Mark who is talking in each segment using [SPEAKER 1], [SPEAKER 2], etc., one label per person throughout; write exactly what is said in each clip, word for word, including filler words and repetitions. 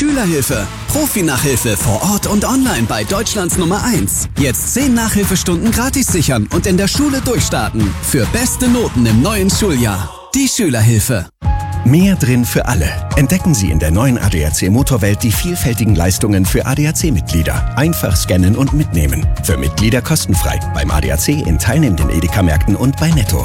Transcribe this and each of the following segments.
[SPEAKER 1] Schülerhilfe. Profi-Nachhilfe vor Ort und online bei Deutschlands Nummer eins. Jetzt zehn Nachhilfestunden gratis sichern und in der Schule durchstarten. Für beste Noten im neuen Schuljahr. Die Schülerhilfe.
[SPEAKER 2] Mehr drin für alle. Entdecken Sie in der neuen A D A C Motorwelt die vielfältigen Leistungen für A D A C-Mitglieder. Einfach scannen und mitnehmen. Für Mitglieder kostenfrei. Beim A D A C in teilnehmenden Edeka-Märkten und bei Netto.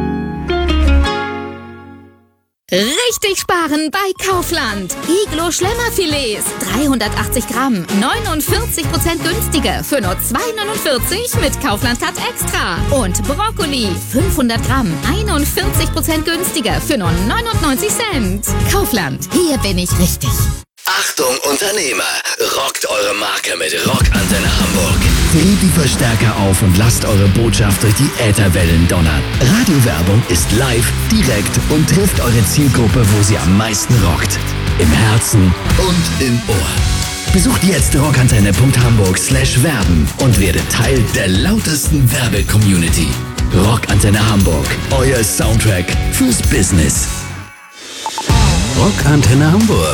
[SPEAKER 3] Richtig sparen bei Kaufland. Iglo Schlemmerfilets. dreihundertachtzig Gramm. neunundvierzig Prozent günstiger. Für nur zwei neunundvierzig mit Kaufland Cut Extra. Und Brokkoli. fünfhundert Gramm. einundvierzig Prozent günstiger. Für nur neunundneunzig Cent. Kaufland. Hier bin ich richtig.
[SPEAKER 4] Achtung Unternehmer, rockt eure Marke mit Rockantenne Hamburg.
[SPEAKER 5] Dreht die Verstärker auf und lasst eure Botschaft durch die Ätherwellen donnern. Radiowerbung ist live, direkt und trifft eure Zielgruppe, wo sie am meisten rockt. Im Herzen und im Ohr. Besucht jetzt rockantenne punkt hamburg slash werben und werdet Teil der lautesten Werbe-Community. Rockantenne Hamburg, euer Soundtrack fürs Business.
[SPEAKER 1] Rockantenne Hamburg.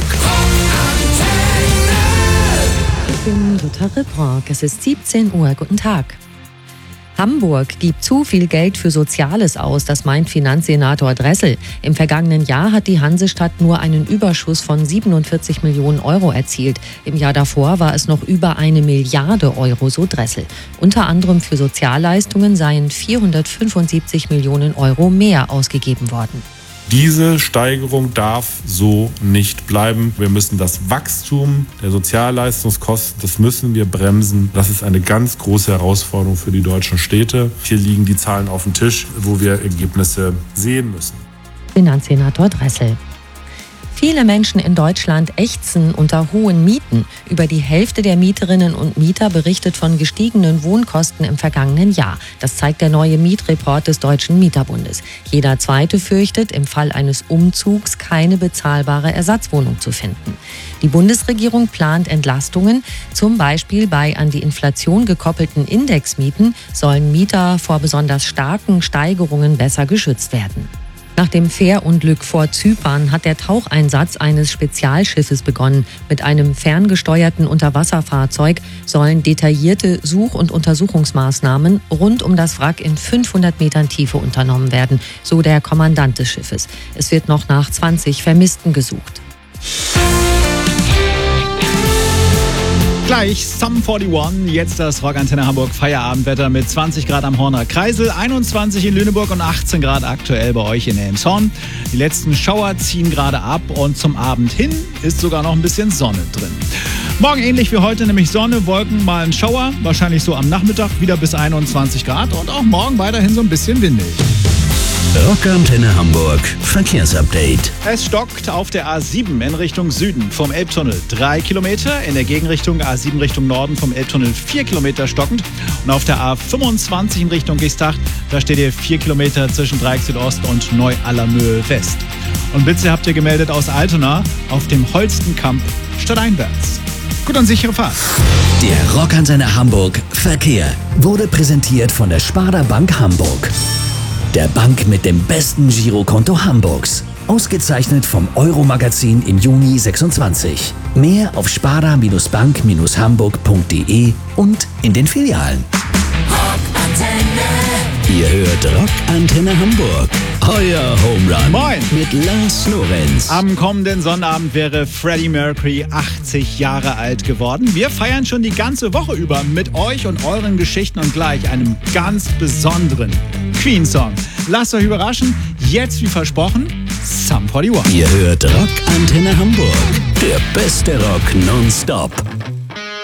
[SPEAKER 6] Ich bin Jutta Ribrock. Es ist siebzehn Uhr. Guten Tag. Hamburg gibt zu viel Geld für Soziales aus, das meint Finanzsenator Dressel. Im vergangenen Jahr hat die Hansestadt nur einen Überschuss von siebenundvierzig Millionen Euro erzielt. Im Jahr davor war es noch über eine Milliarde Euro, so Dressel. Unter anderem für Sozialleistungen seien vierhundertfünfundsiebzig Millionen Euro mehr ausgegeben worden.
[SPEAKER 7] Diese Steigerung darf so nicht bleiben. Wir müssen das Wachstum der Sozialleistungskosten, das müssen wir bremsen. Das ist eine ganz große Herausforderung für die deutschen Städte. Hier liegen die Zahlen auf dem Tisch, wo wir Ergebnisse sehen müssen.
[SPEAKER 6] Finanzsenator Dressel. Viele Menschen in Deutschland ächzen unter hohen Mieten. Über die Hälfte der Mieterinnen und Mieter berichtet von gestiegenen Wohnkosten im vergangenen Jahr. Das zeigt der neue Mietreport des Deutschen Mieterbundes. Jeder Zweite fürchtet, im Fall eines Umzugs keine bezahlbare Ersatzwohnung zu finden. Die Bundesregierung plant Entlastungen. Zum Beispiel bei an die Inflation gekoppelten Indexmieten sollen Mieter vor besonders starken Steigerungen besser geschützt werden. Nach dem Fährunglück vor Zypern hat der Taucheinsatz eines Spezialschiffes begonnen. Mit einem ferngesteuerten Unterwasserfahrzeug sollen detaillierte Such- und Untersuchungsmaßnahmen rund um das Wrack in fünfhundert Metern Tiefe unternommen werden, so der Kommandant des Schiffes. Es wird noch nach zwanzig Vermissten gesucht.
[SPEAKER 8] Gleich Sum einundvierzig, jetzt das Rockantenne Hamburg Feierabendwetter mit zwanzig Grad am Horner Kreisel, einundzwanzig in Lüneburg und achtzehn Grad aktuell bei euch in Elmshorn. Die letzten Schauer ziehen gerade ab und zum Abend hin ist sogar noch ein bisschen Sonne drin. Morgen ähnlich wie heute, nämlich Sonne, Wolken, mal ein Schauer, wahrscheinlich so am Nachmittag wieder bis einundzwanzig Grad und auch morgen weiterhin so ein bisschen windig.
[SPEAKER 5] Rockantenne Hamburg Verkehrsupdate.
[SPEAKER 8] Es stockt auf der A sieben in Richtung Süden vom Elbtunnel drei Kilometer, in der Gegenrichtung A sieben Richtung Norden vom Elbtunnel vier Kilometer stockend und auf der A fünfundzwanzig in Richtung Gestacht, da steht ihr vier Kilometer zwischen Dreieck Südost und Neu-Allermöhe West. Und Blitze habt ihr gemeldet aus Altona auf dem Holstenkamp stadteinwärts. Gut und sichere Fahrt.
[SPEAKER 5] Der Rockantenne Hamburg Verkehr wurde präsentiert von der Sparda Bank Hamburg. Der Bank mit dem besten Girokonto Hamburgs. Ausgezeichnet vom Euro-Magazin im Juni sechsundzwanzig. Mehr auf sparda bank hamburg punkt de und in den Filialen. Rockantenne. Ihr hört Rockantenne Hamburg. Euer Home Run.
[SPEAKER 8] Moin.
[SPEAKER 5] Mit Lars Lorenz.
[SPEAKER 8] Am kommenden Sonnabend wäre Freddie Mercury achtzig Jahre alt geworden. Wir feiern schon die ganze Woche über mit euch und euren Geschichten und gleich einem ganz besonderen Queen-Song. Lasst euch überraschen. Jetzt, wie versprochen, Sum einundvierzig.
[SPEAKER 5] Ihr hört Rockantenne Hamburg. Der beste Rock nonstop.